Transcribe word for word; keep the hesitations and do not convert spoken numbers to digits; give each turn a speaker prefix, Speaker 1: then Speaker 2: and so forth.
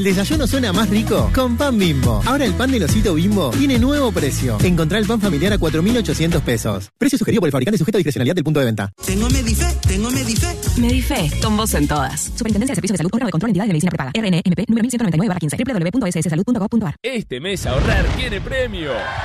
Speaker 1: ¿El desayuno suena más rico? Con Pan Bimbo. Ahora el pan del osito Bimbo tiene nuevo precio. Encontrá el pan familiar a cuatro mil ochocientos pesos. Precio sugerido por el fabricante, sujeto a discrecionalidad del punto de venta.
Speaker 2: Tengo Medife, tengo Medife.
Speaker 3: Medife, con vos en todas.
Speaker 4: Superintendencia de Servicios de Salud, órgano de control, entidades de medicina prepaga. R N M P número mil ciento noventa y nueve barra quince. doble u doble u doble u punto s s salud punto gov punto a r.
Speaker 5: Este mes ahorrar tiene premio.